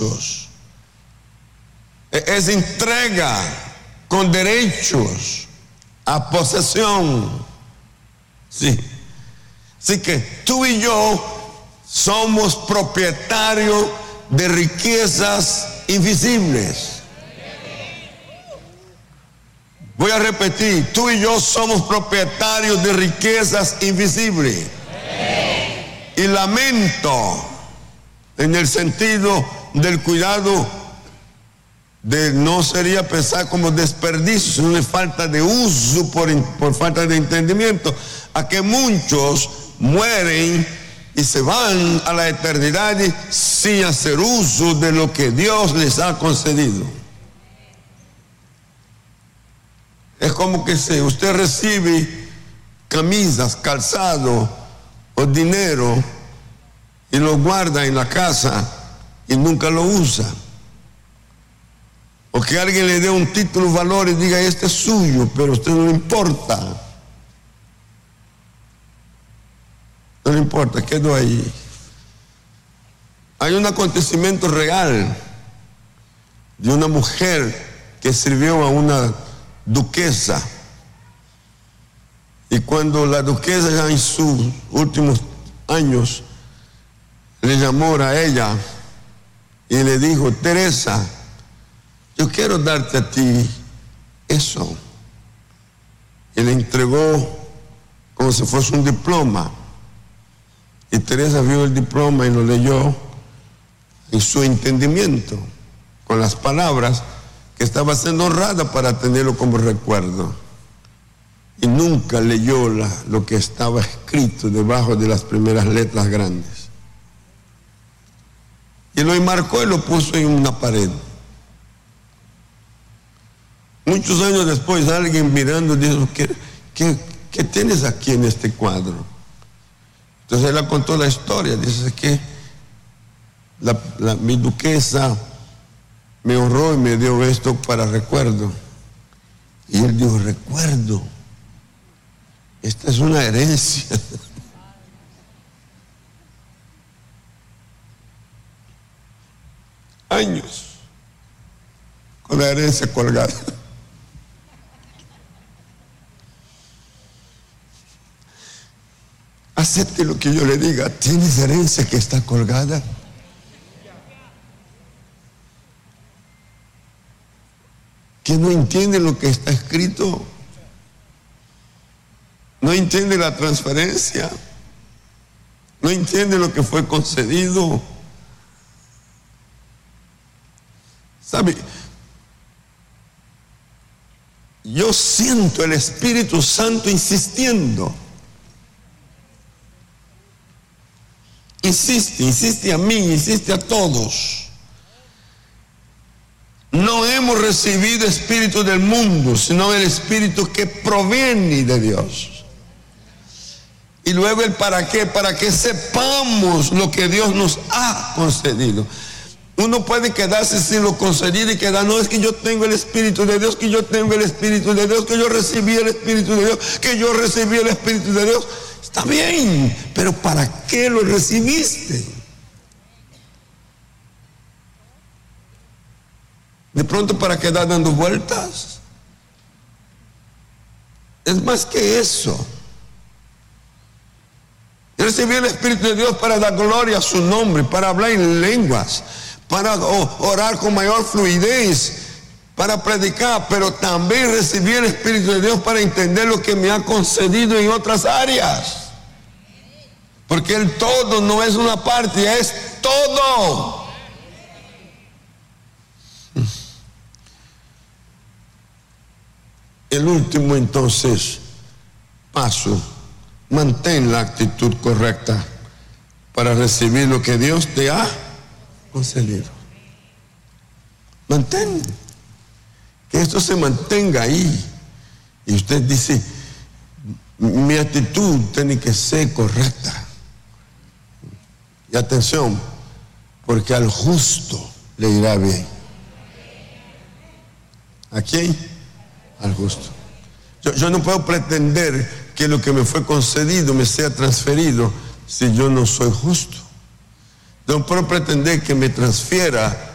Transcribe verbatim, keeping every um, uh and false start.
usos. Es entrega con derechos a posesión. Sí. Así que tú y yo somos propietarios de riquezas invisibles. Voy a repetir, tú y yo somos propietarios de riquezas invisibles. Y lamento en el sentido del cuidado de no sería pensar como desperdicio, sino de falta de uso por, por falta de entendimiento, a que muchos mueren y se van a la eternidad sin hacer uso de lo que Dios les ha concedido. Es como que si usted recibe camisas, calzado o dinero y lo guarda en la casa y nunca lo usa. O que alguien le dé un título, valor y diga, este es suyo, pero a usted no le importa. No le importa, quedó ahí. Hay un acontecimiento real de una mujer que sirvió a una duquesa. Y cuando la duquesa ya en sus últimos años le llamó a ella y le dijo, Teresa, yo quiero darte a ti eso. Y le entregó como si fuese un diploma. Y Teresa vio el diploma y lo leyó en su entendimiento, con las palabras que estaba siendo honrada para tenerlo como recuerdo. Y nunca leyó la, lo que estaba escrito debajo de las primeras letras grandes. Y lo enmarcó y lo puso en una pared. Muchos años después, alguien mirando dijo, ¿qué, qué, qué tienes aquí en este cuadro? Entonces él le contó la historia. Dice que la, la, mi duquesa me honró y me dio esto para recuerdo. Y él dijo, recuerdo, esta es una herencia. Años con la herencia colgada. Acepte lo que yo le diga. ¿Tienes herencia que está colgada? ¿Que no entiende lo que está escrito? ¿No entiende la transferencia? ¿No entiende lo que fue concedido? ¿Sabe? Yo siento el Espíritu Santo insistiendo. Insiste, insiste a mí, insiste a todos. No hemos recibido espíritu del mundo, sino el espíritu que proviene de Dios. Y luego el para qué, para que sepamos lo que Dios nos ha concedido. Uno puede quedarse sin lo concedido y quedar, no, es que yo tengo el Espíritu de Dios, que yo tengo el Espíritu de Dios, que yo recibí el Espíritu de Dios, que yo recibí el Espíritu de Dios. Está bien, pero ¿para qué lo recibiste? De pronto para quedar dando vueltas. Es más que eso. Recibí el Espíritu de Dios para dar gloria a su nombre, para hablar en lenguas, para orar con mayor fluidez, para predicar, pero también recibí el Espíritu de Dios para entender lo que me ha concedido en otras áreas. Porque el todo no es una parte, es todo. El último entonces paso, mantén la actitud correcta para recibir lo que Dios te ha concedido. Mantén, que esto se mantenga ahí. Y usted dice, mi actitud tiene que ser correcta. Y atención, porque al justo le irá bien. ¿A quién? Al justo. Yo, yo no puedo pretender que lo que me fue concedido me sea transferido si yo no soy justo. No puedo pretender que me transfiera